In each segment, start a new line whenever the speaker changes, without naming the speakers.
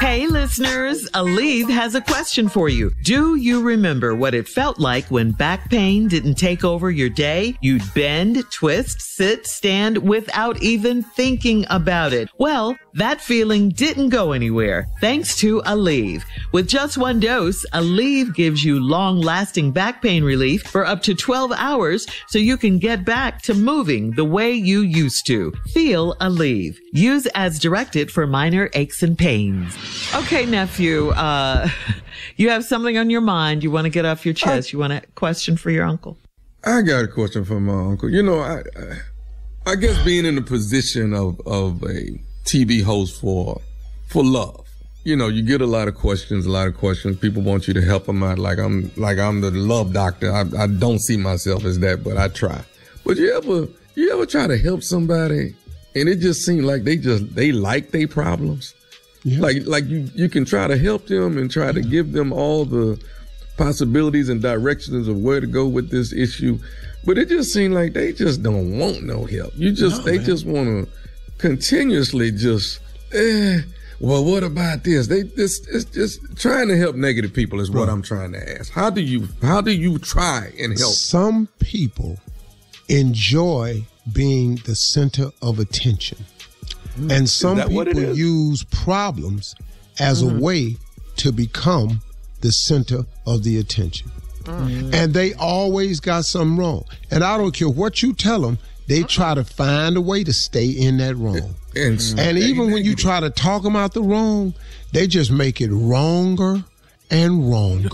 Hey, listeners, Aleve has a question for you. Do you remember what it felt like when back pain didn't take over your day? You'd bend, twist, sit, stand without even thinking about it. Well, that feeling didn't go anywhere thanks to Aleve. With just one dose, Aleve gives you long-lasting back pain relief for up to 12 hours so you can get back to moving the way you used to. Feel Aleve. Use as directed for minor aches and pains. Okay, nephew, you have something on your mind you want to get off your chest. You want a question for your uncle?
I got a question for my uncle. You know, I guess being in the position of a TV host for love, you know, you get a lot of questions. People want you to help them out. Like I'm the love doctor. I don't see myself as that, but I try. But you ever try to help somebody and it just seems like they like their problems? Yeah. Like you can try to help them and try to give them all the possibilities and directions of where to go with this issue, but it just seems like they just don't want no help. They just want to continuously just, well, what about this? It's just trying to help negative people is what I'm trying to ask. How do you try and help?
Some people enjoy being the center of attention. And some people use problems as a way to become the center of the attention. And they always got something wrong. And I don't care what you tell them, they try to find a way to stay in that wrong. And even when you try to talk them out the wrong, they just make it wronger and wronger.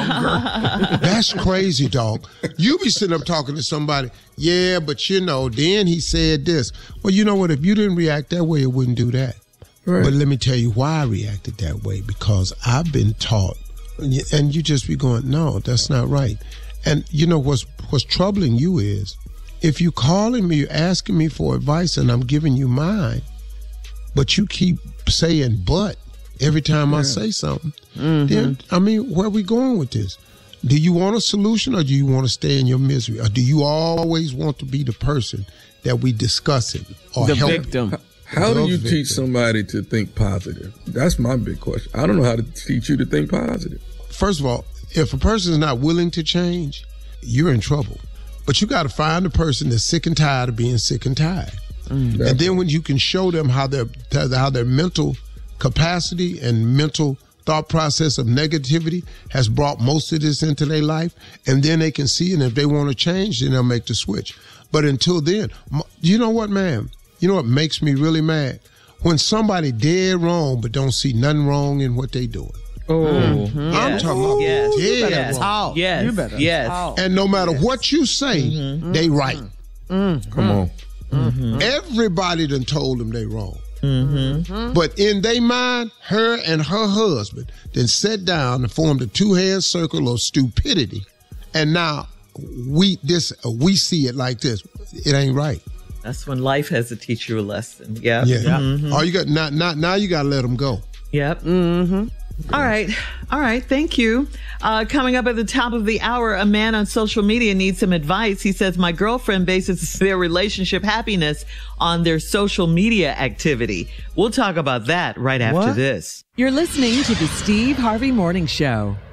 That's crazy, dog. You be sitting up talking to somebody, yeah, but you know, then he said this. Well, you know what? If you didn't react that way, it wouldn't do that. Right. But let me tell you why I reacted that way, because I've been taught, and you just be going, no, that's not right. And you know what's troubling you is, if you calling me, you're asking me for advice and I'm giving you mine, but you keep saying but every time I say something, then, I mean, where are we going with this? Do you want a solution or do you want to stay in your misery? Or do you always want to be the person that we discussing or
the
helping?
Victim.
How do you teach somebody to think positive? That's my big question. I don't know how to teach you to think positive.
First of all, if a person is not willing to change, you're in trouble. But you got to find a person that's sick and tired of being sick and tired. And then when you can show them how their mental capacity and mental thought process of negativity has brought most of this into their life, and then they can see, and if they want to change, then they'll make the switch. But until then, you know what, man? You know what makes me really mad? When somebody dead wrong but don't see nothing wrong in what they doing. I'm talking about dead wrong.
Yes. You better
talk. And no matter what you say, they right.
Come on.
Everybody done told them they wrong. But in their mind, her and her husband then sat down and formed a two-hand circle of stupidity. And now we see it like this. It ain't right.
That's when life has to teach you a lesson.
Yeah. All you got now you got to let them go.
Yep. All right. Thank you. Coming up at the top of the hour, a man on social media needs some advice. He says, my girlfriend bases their relationship happiness on their social media activity. We'll talk about that right after this.
You're listening to the Steve Harvey Morning Show.